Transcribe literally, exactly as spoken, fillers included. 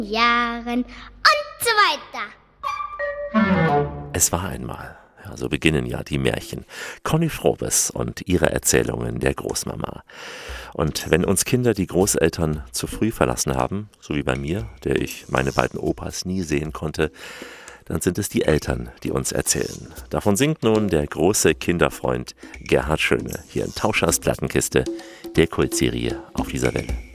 Jahren und so weiter. Es war einmal. Ja, so beginnen ja die Märchen. Conny Frobes und ihre Erzählungen der Großmama. Und wenn uns Kinder die Großeltern zu früh verlassen haben, so wie bei mir, der ich meine beiden Opas nie sehen konnte, dann sind es die Eltern, die uns erzählen. Davon singt nun der große Kinderfreund Gerhard Schöne hier in Tauschers Plattenkiste, der Kultserie auf dieser Welle.